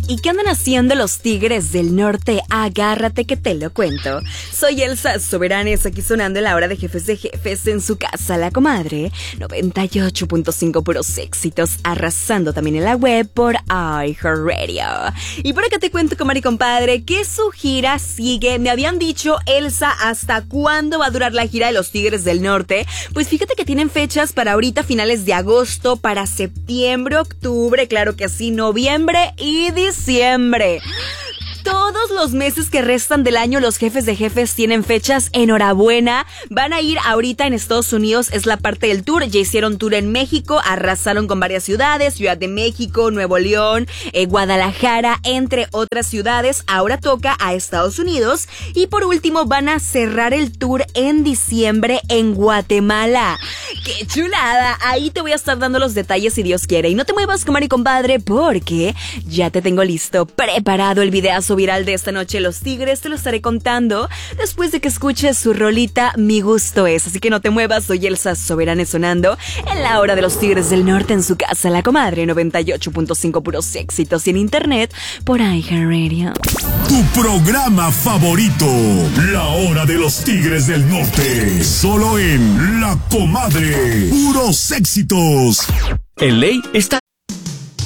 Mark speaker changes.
Speaker 1: ¿Y qué andan haciendo los Tigres del Norte? Agárrate que te lo cuento. Soy Elsa Soberanes, aquí sonando en la hora de jefes en su casa, La Comadre. 98.5 puros éxitos, arrasando también en la web por iHeartRadio. Y por acá te cuento, comadre y compadre, que su gira sigue. Me habían dicho, Elsa, ¿hasta cuándo va a durar la gira de los Tigres del Norte? Pues fíjate que tienen fechas para ahorita finales de agosto, para septiembre, octubre, claro que sí, noviembre y diciembre. Todos los meses que restan del año los jefes de jefes tienen fechas. Enhorabuena. Van a ir ahorita en Estados Unidos, es la parte del tour. Ya hicieron tour en México, arrasaron con varias ciudades, Ciudad de México, Nuevo León, Guadalajara, entre otras ciudades. Ahora toca a Estados Unidos. Y por último van a cerrar el tour en diciembre en Guatemala. ¡Qué chulada! Ahí te voy a estar dando los detalles si Dios quiere. Y no te muevas, comadre y compadre, porque ya te tengo listo, preparado el videazo viral de esta noche. Los Tigres te lo estaré contando después de que escuches su rolita Mi Gusto Es. Así que no te muevas, soy Elsa Soberanes sonando en la hora de los Tigres del Norte en su casa, La Comadre. 98.5 puros éxitos y en internet por iHeartRadio.
Speaker 2: Tu programa favorito, la hora de los Tigres del Norte, solo en La Comadre. Puros éxitos.
Speaker 3: En ley está